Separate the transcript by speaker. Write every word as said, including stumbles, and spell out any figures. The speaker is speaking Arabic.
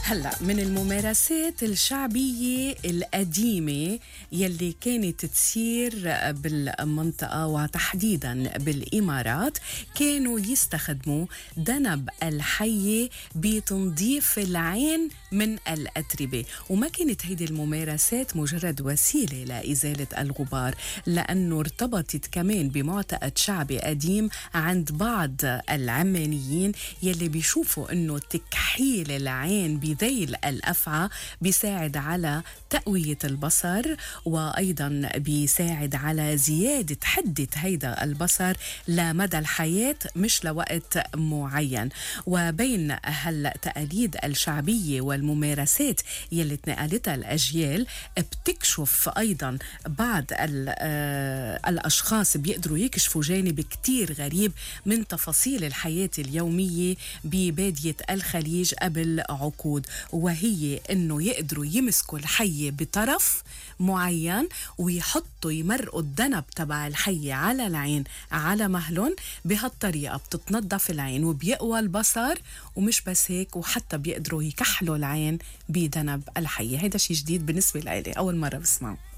Speaker 1: هلأ من الممارسات الشعبية القديمة يلي كانت تصير بالمنطقة وتحديداً بالإمارات، كانوا يستخدموا دنب الحية بتنظيف العين من الأتربة. وما كانت هيدي الممارسات مجرد وسيلة لإزالة الغبار، لأنه ارتبطت كمان بمعتقد شعبي قديم عند بعض العمانيين يلي بيشوفوا أنه تكحيل العين بذيل الأفعى بيساعد على تقوية البصر، وأيضا بيساعد على زيادة حدة هيدا البصر لمدى الحياة مش لوقت معين. وبين هالتقاليد الشعبية والممارسات يلي تنقلتها الأجيال، بتكشف أيضا بعض الأشخاص بيقدروا يكشفوا جانب كتير غريب من تفاصيل الحياة اليومية ببادية الخليج قبل عقود، وهي انه يقدروا يمسكوا الحية بطرف معين ويحطوا يمرقوا الذنب تبع الحية على العين على مهلهم. بهالطريقة بتتنظف العين وبيقوى البصر، ومش بس هيك وحتى بيقدروا يكحلوا العين بذنب الحية. هيدا شيء جديد بالنسبة لي، أول مرة بسمعه.